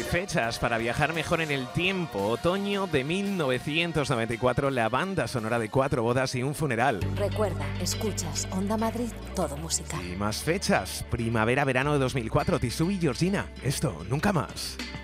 fechas para viajar mejor en el tiempo. Otoño de 1994, la banda sonora de 4 bodas y un funeral. Recuerda, escuchas Onda Madrid, todo música. Y más fechas. Primavera-verano de 2004, Tissú y Georgina. Esto, nunca más.